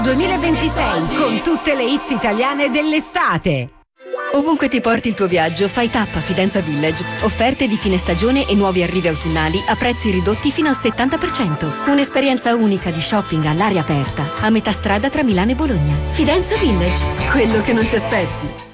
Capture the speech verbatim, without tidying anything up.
duemilaventisei con tutte le hits italiane dell'estate. Ovunque ti porti il tuo viaggio, fai tappa a Fidenza Village. Offerte di fine stagione e nuovi arrivi autunnali a prezzi ridotti fino al settanta per cento. Un'esperienza unica di shopping all'aria aperta, a metà strada tra Milano e Bologna. Fidenza Village, quello che non ti aspetti.